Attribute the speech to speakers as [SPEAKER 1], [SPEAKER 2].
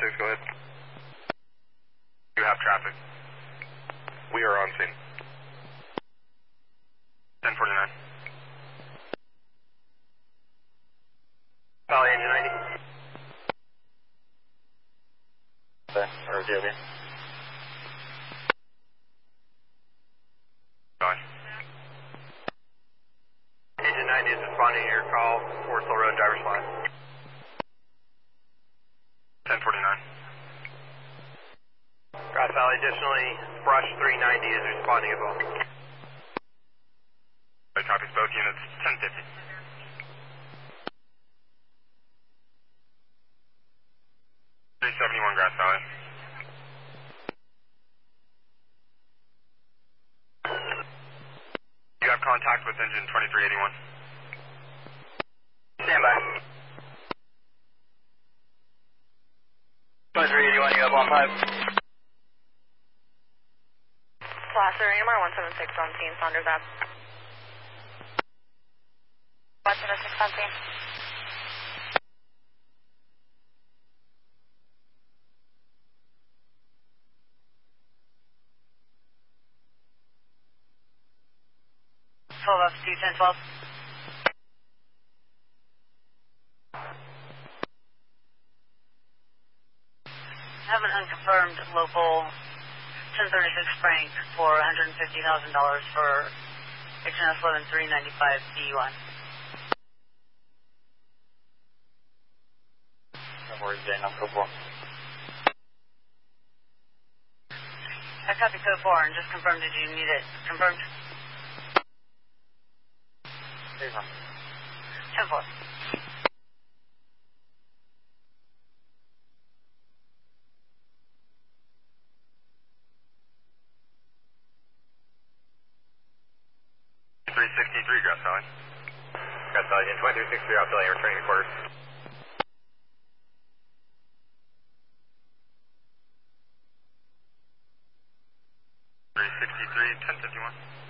[SPEAKER 1] 6, go ahead. You have traffic. We are on scene. 1049. Valley engine 90. Okay, or DOV. Going. Engine 90 is responding to your call, Forest Hill Road, driver's line. 1049. Grass Valley, additionally, Brush 390 is responding as well. Copy, both units, 1050. 371 Grass Valley. You have contact with engine 2381. Stand by. 2381, you have 15.
[SPEAKER 2] Glasser, AMR 176 on scene, Saunders Ave. 176 on scene.
[SPEAKER 3] Up to 1012. Have an unconfirmed local 1036 Frank for $150,000 for XNS 11395 D1.
[SPEAKER 1] No worries, Jane, I'll go for.
[SPEAKER 3] I copy code 4 and just confirmed. Did you need it confirmed? 10-4.
[SPEAKER 1] Grass Valley. Grass Valley, in 2363, I'll fill in your returning quarters. 363, 1051.